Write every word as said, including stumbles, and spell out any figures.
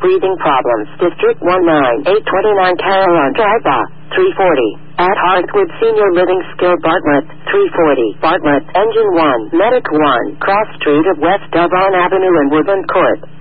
breathing problems. District nineteen, eight twenty-nine Carillon Drive, three forty. At Heartwood Senior Living Skilled Bartlett, three forty. Bartlett, Engine one, Medic one, Cross Street of West Devon Avenue and Woodland Court.